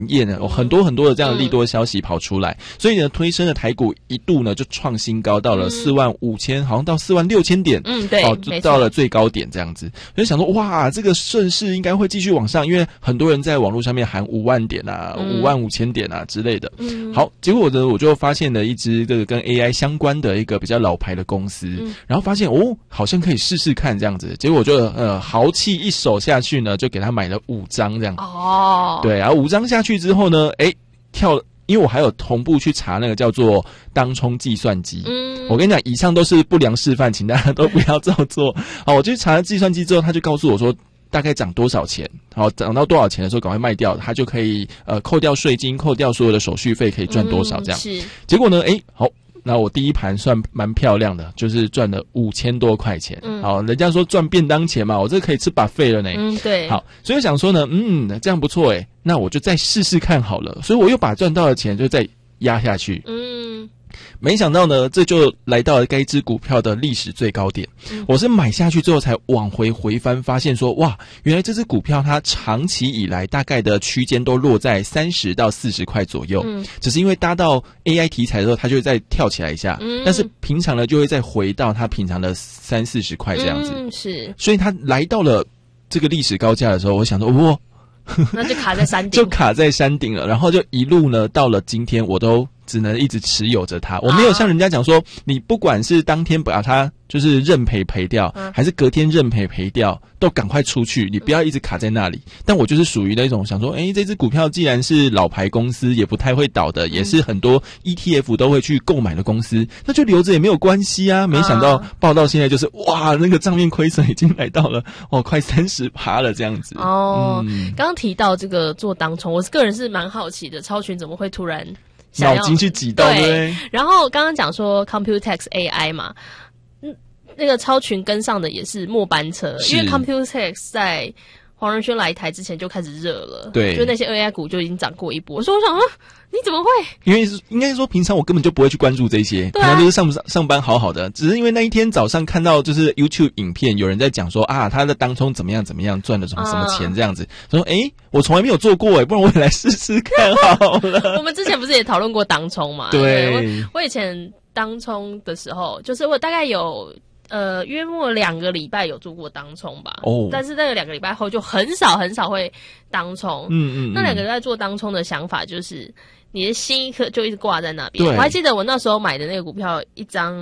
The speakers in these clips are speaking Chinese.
业呢有很多很多的这样的利多消息跑出来，所以呢推升的台股一度呢就创新高到了45000，好像到46000点， 对， 就到了最高点这样子。就想说哇，这个顺势应该会继续往上，因为很多人在网络上面喊5万点啊、55000点啊之类的。好，结果呢我就发现了一只这个跟 AI 相关的一个比较老牌的公司，然后发现好像可以试试看这样子。结果我就豪气一手下去呢，就给他买了5张这样。对，然后5张下去之后呢，因为我还有同步去查那个叫做当冲计算机。我跟你讲，以上都是不良示范，请大家都不要照做。好，我去查了计算机之后，他就告诉我说大概涨多少钱，好，涨到多少钱的时候赶快卖掉，他就可以扣掉税金，扣掉所有的手续费，可以赚多少这样。 是。结果呢，好。那我第一盘算蛮漂亮的，就是赚了5000多块钱。好，人家说赚便当钱嘛，我这可以吃buffet了呢。 对。 好，所以我想说呢，这样不错诶，那我就再试试看好了。所以我又把赚到的钱就再压下去。没想到呢，这就来到了该只股票的历史最高点。我是买下去之后才往回翻，发现说哇，原来这只股票它长期以来大概的区间都落在30到40块左右。只是因为搭到 AI 题材的时候，它就会再跳起来一下。但是平常呢，就会再回到它平常的30-40块这样子。 是。 所以它来到了这个历史高价的时候，我想说那就卡在山顶， 就卡在山顶了，然后就一路呢到了今天，我都只能一直持有着它。我没有像人家讲说，你不管是当天把它就是认赔掉，还是隔天认赔掉，都赶快出去，你不要一直卡在那里。但我就是属于那种想说，这只股票既然是老牌公司，也不太会倒的，也是很多 ETF 都会去购买的公司，那就留着也没有关系啊。没想到报到现在就是哇，那个账面亏损已经来到了快30%了这样子。 刚刚提到这个做当冲，我个人是蛮好奇的，超群怎么会突然脑筋去挤到？对。 然后刚刚讲说 Computex AI 嘛，那个超群跟上的也是末班车，因为 Computex 在黄仁勋来台之前就开始热了， 对， 就那些 AI 股就已经涨过一波。所以我想你怎么会？ 因为应该说平常我根本就不会去关注这些，平常就是上班好好的，只是因为那一天早上看到就是 YouTube 影片有人在讲说他的当冲怎么样赚了什么钱这样子，说我从来没有做过不然我也来试试看好了。 我们之前不是也讨论过当冲嘛？ 对， 我以前当冲的时候，就是我大概有约莫2个礼拜有做过当冲吧。但是那个2个礼拜后就很少会当冲。那2个礼拜做当冲的想法就是你的心一颗就一直挂在那边。我还记得我那时候买的那个股票一张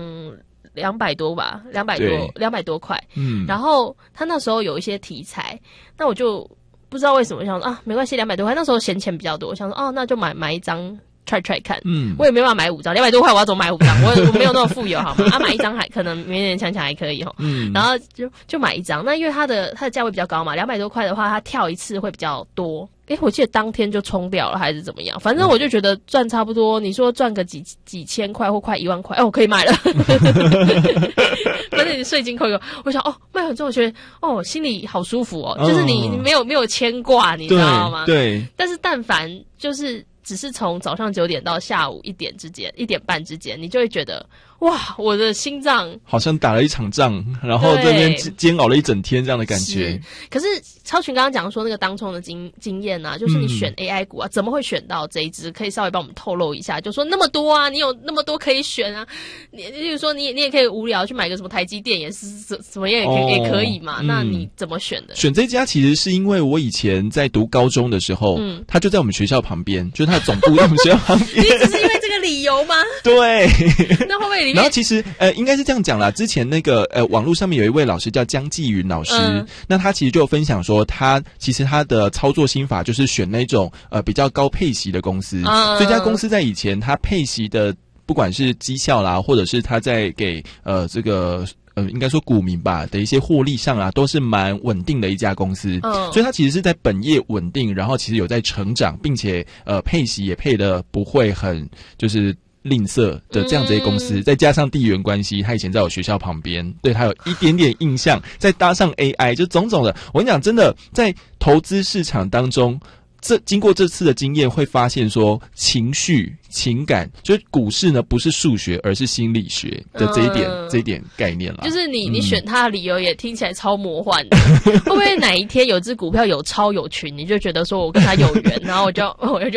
200多吧，200多块。然后他那时候有一些题材，那我就不知道为什么想说没关系，200多块那时候闲钱比较多，想说那就买一张try 看。我也没办法买5张，200多块我要怎么买5张？我没有那么富有好吗？买一张还可能勉勉强强还可以然后就买一张。那因为它的价位比较高嘛，200多块的话，它跳一次会比较多。我记得当天就冲掉了还是怎么样？反正我就觉得赚差不多，你说赚个几千块或快1万块，我可以买了。反正你税金扣一个，我想卖完之后我觉得心里好舒服就是你没有牵挂，你知道吗？ 对。 但是但凡就是只是从早上9点到下午1点半之间，你就会觉得哇，我的心脏好像打了一场仗，然后这边煎熬了一整天这样的感觉。 可是超群刚刚讲说那个当冲的经验啊，就是你选 AI 股怎么会选到这一支？可以稍微帮我们透露一下，就说那么多你有那么多可以选啊。例如说你也可以无聊去买个什么台积电，也是什么也可以嘛。那你怎么选的？ 选这家其实是因为我以前在读高中的时候，他就在我们学校旁边，就是他的总部在我们学校旁边。 你只是因为这个理由吗？ 对。 那会不会里面？ 然后其实应该是这样讲啦。之前那个网络上面有一位老师叫江继云老师，那他其实就有分享说，其实他的操作心法就是选那种比较高配息的公司。这家公司在以前他配息的不管是绩效啦，或者是他在给这个应该说股民吧的一些获利上都是蛮稳定的一家公司。所以它其实是在本业稳定，然后其实有在成长，并且配息也配的不会很就是吝啬的这样子的公司，再加上地缘关系，他以前在我学校旁边，对他有一点点印象，再搭上 AI， 就种种的。我跟你讲，真的在投资市场当中， 经过这次的经验，会发现说情绪、情感，就是股市呢不是数学，而是心理学的这一点概念啦。 就是你选它的理由也听起来超魔幻的，会不会哪一天有只股票有超有群，你就觉得说我跟它有缘，然后我就